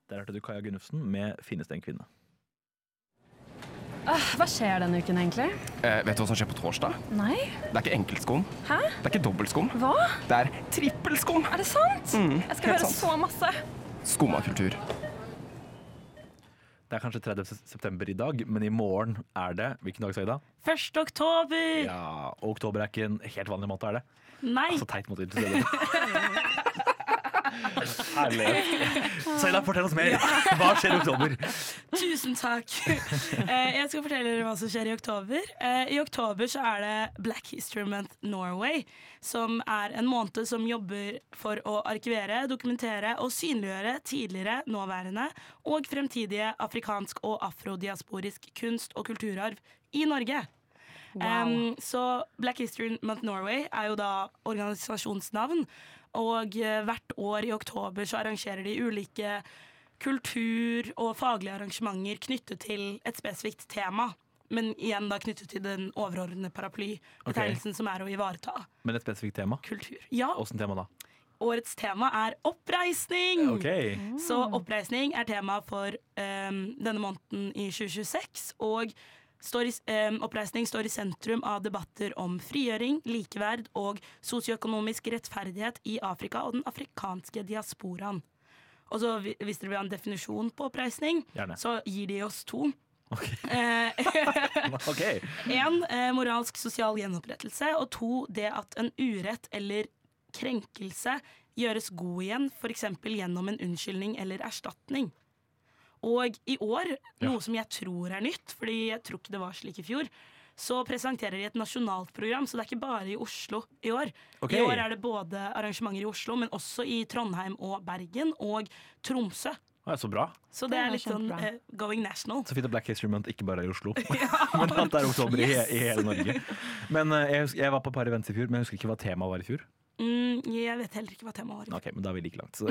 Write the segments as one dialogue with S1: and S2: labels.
S1: Der hørte du Kaja Gunnufsen med 'Finnes det en kvinne'.
S2: Hva skjer denne uken egentlig?
S3: Vet du hva som skjer på torsdag?
S2: Nei?
S3: Det er ikke enkeltskum.
S2: Hæ?
S3: Det er ikke dobbeltskum.
S2: Hva?
S3: Det er trippelskum.
S2: Er det sant? Jeg skal
S3: helt
S2: høre
S3: sant.
S2: så masse.
S3: Skummakultur.
S1: Det er kanskje 30. september i dag, men i morgen er det hvilken dag, Saida?
S4: 1. oktober!
S1: Ja, og oktober er ikke en helt vanlig måned, er det?
S4: Nei,
S1: Så teit måte til stede. Herlighet. Saida, fortell oss mer. Hva skjer i oktober?
S4: tusen takk. Jeg skal fortelle dere hva som skjer i oktober. I oktober så er det Black History Month Norway, som er en måned som jobber for å arkivere, dokumentere og synliggjøre tidligere, nåværende og fremtidige afrikansk og afrodiasporisk kunst- og kulturarv i Norge. Så Black History Month Norway er jo da organisasjonsnavn, og hvert år i oktober så arrangerer de ulike kultur- og faglige arrangementer knyttet til et spesifikt tema, men igjen da knyttet til den overordnede paraplybetegnelsen som er å ivareta
S1: Men et spesifikt tema?
S4: kultur. Ja,
S1: Åssen tema da?
S4: årets tema er oppreisning!
S1: Ok.
S4: Så oppreisning er tema for denne måneden i 2026, og oppreisning står i sentrum av debatter om frigjøring, likeverd og sosioøkonomisk rettferdighet i Afrika og den afrikanske diasporaen. Og så hvis dere vil ha en definisjon på oppreisning,
S1: Gjerne.
S4: så gir de oss to.
S1: Ok. Ok.
S4: En, moralsk sosial gjenopprettelse, og to, det at en urett eller krenkelse gjøres god igjen, for eksempel gjennom en unnskyldning eller erstatning. Og i år, noe som jeg tror er nytt, fordi jeg tror ikke det var slik i fjor, så presenterer de et nasjonalt program, så det er ikke bare i Oslo i år.
S1: Ok.
S4: I år er det både arrangementer i Oslo, men også i Trondheim og Bergen og Tromsø.
S1: Ja, så bra.
S4: Så det
S2: Det
S4: er
S2: er
S4: litt sånn
S2: kjempebra.
S4: going national.
S1: Så fint at Black History Month ikke bare er i Oslo, men at det er oktober i hele Norge. Men jeg var på et par events i fjor, men jeg husker ikke hva temaet var i fjor.
S4: Jeg vet heller ikke hva temaet var.
S1: Ok, men da er vi like langt. Så.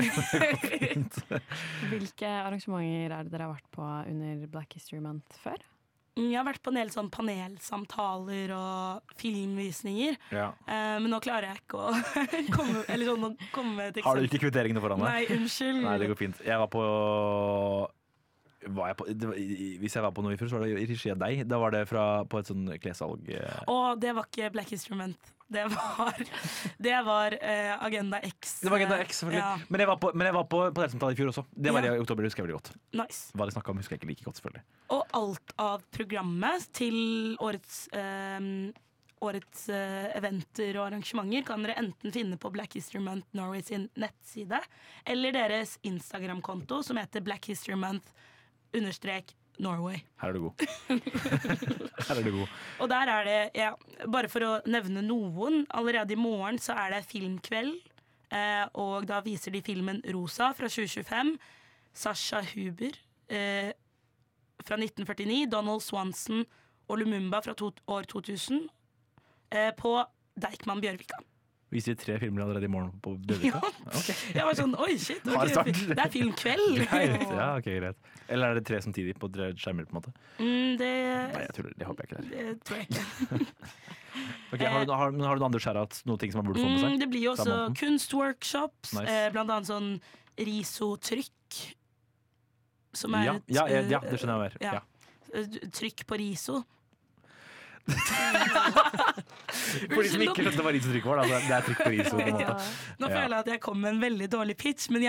S2: Hvilke arrangementer er det dere har vært på under Black History Month før?
S4: Jeg har vært på en del sånn panelsamtaler og filmvisninger,
S1: Ja.
S4: men nå klarer jeg ikke å komme til
S1: Har du ikke kvitteringene foran deg?
S4: Nei, unnskyld.
S1: Nei, det går fint. Jeg var på hvis jeg var på noe i fjor, så var det i regi av deg. Da var det på et sånn klessalg.
S4: Og det var ikke Black History Month. Det var Agenda X.
S1: Det var Agenda X, selvfølgelig.
S4: Ja,
S1: Men jeg var på panelsamtale i fjor også. Det var
S4: Ja.
S1: i oktober, husker jeg veldig godt.
S4: nice.
S1: Hva de snakket om, husker jeg ikke like godt, selvfølgelig.
S4: Og alt av programmet til årets eventer og arrangementer kan dere enten finne på Black History Month Norway sin nettside, eller deres Instagram-konto som heter Black History Month _Norway.
S1: Her er du god. Her er du god.
S4: Og der er det, bare for å nevne noen, allerede i morgen så er det filmkveld, og da viser de filmen Rosa fra 2025, Sasha Huber fra 1949, Donald Swanson og Lumumba fra år 2000, på Deichman Bjørvika.
S1: Viser de 3 filmer allerede i morgen på Bjørvika?
S4: Ja. Jeg var sånn, oi shit,
S1: Hard start.
S4: det er filmkveld.
S1: Greit. Ja, ok, greit. Eller er det 3 samtidig på 3 skjermer, på en måte? Nei,
S4: Det
S1: jeg tuller. Det håper jeg ikke det er.
S4: tror jeg ikke.
S1: Ok, har du noen andre shoutouts? Noen ting som man burde få med seg?
S4: Det blir jo også
S1: Samme måten.
S4: kunstworkshops,
S1: Nice.
S4: blant annet sånn risotrykk, som er
S1: Ja, det skjønner jeg mer. Ja.
S4: Trykk på riso.
S1: For de som ikke skjønte hva risotrykk var, da, det er trykk på riso. På en måte.
S4: Nå
S1: Ja.
S4: føler jeg at jeg kom med en veldig dårlig pitch, men